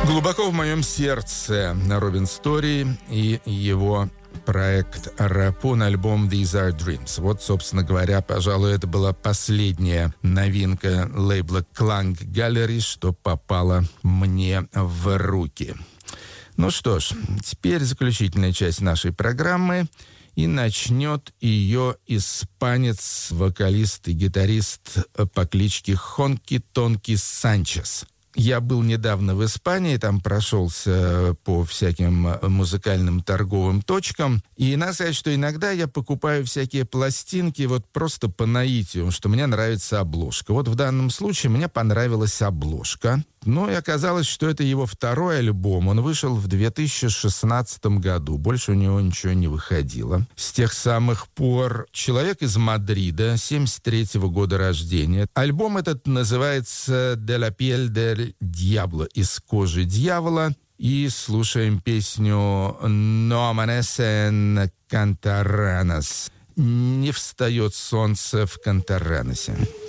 Глубоко в моем сердце Робин Стори и его проект Рапун, альбом These Are Dreams. Вот, собственно говоря, пожалуй, это была последняя новинка лейбла Klang Gallery, что попала мне в руки. Ну что ж, теперь заключительная часть нашей программы. И начнет ее испанец, вокалист и гитарист по кличке Хонки Тонки Санчес. Я был недавно в Испании, там прошелся по всяким музыкальным торговым точкам. И надо сказать, что иногда я покупаю всякие пластинки вот просто по наитию, что мне нравится обложка. Вот в данном случае мне понравилась обложка. Ну и оказалось, что это его второй альбом. Он вышел в 2016 году. Больше у него ничего не выходило. С тех самых пор человек из Мадрида, 73-го года рождения. Альбом этот называется «De la piel del diablo», «Из кожи дьявола». И слушаем песню «No amanecen Cantarranas». «Не встает солнце в Кантарранасе».